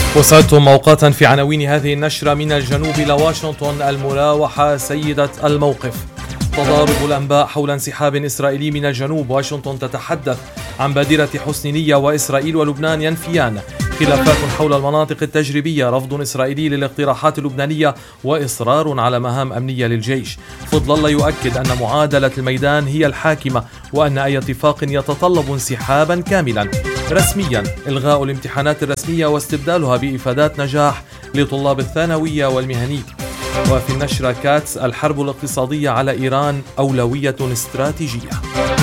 وسألتم موقعا في عناوين هذه النشرة. من الجنوب إلى واشنطن، المراوحة سيدة الموقف. تضارب الأنباء حول انسحاب إسرائيلي من الجنوب. واشنطن تتحدث عن بادرة حسن نية، وإسرائيل ولبنان ينفيان. خلافات حول المناطق التجريبية، رفض إسرائيلي للاقتراحات اللبنانية، وإصرار على مهام أمنية للجيش. فضل الله يؤكد أن معادلة الميدان هي الحاكمة، وأن أي اتفاق يتطلب انسحابا كاملا. رسميا إلغاء الامتحانات الرسمية واستبدالها بإفادات نجاح لطلاب الثانوية والمهني. وفي النشرة كاتس، الحرب الاقتصادية على إيران أولوية استراتيجية.